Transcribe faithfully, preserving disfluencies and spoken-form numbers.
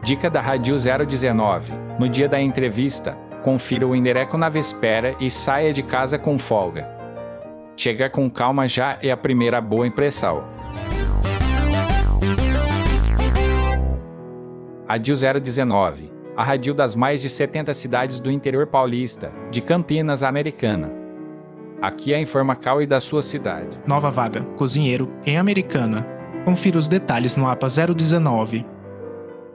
Dica da Rádio zero dezenove. No dia da entrevista, confira o endereço na véspera e saia de casa com folga. Chegar com calma já é a primeira boa impressão. Rádio zero dezenove. A rádio das mais de setenta cidades do interior paulista, de Campinas, Americana. Aqui é a Informacal e da sua cidade. Nova vaga, cozinheiro, em Americana. Confira os detalhes no A P A zero dezenove.